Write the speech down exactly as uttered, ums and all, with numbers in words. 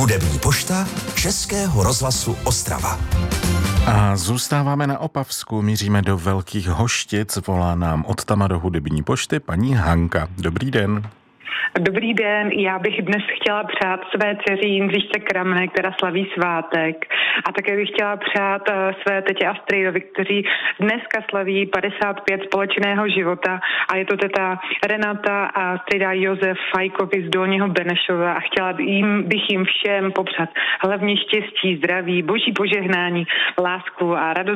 Hudební pošta Českého rozhlasu Ostrava. A zůstáváme na Opavsku, míříme do Velkých Hoštic, volá nám od tama do hudební pošty paní Hanka. Dobrý den. Dobrý den, já bych dnes chtěla přát své dceři Jindřišce Kramné, která slaví svátek. A také bych chtěla přát uh, své tetě Astridovi, kteří dneska slaví padesát pět společného života. A je to teta Renata a strýda Josef Fajkovi z Dolního Benešova. A chtěla jim, bych jim všem popřát hlavně štěstí, zdraví, boží požehnání, lásku a radost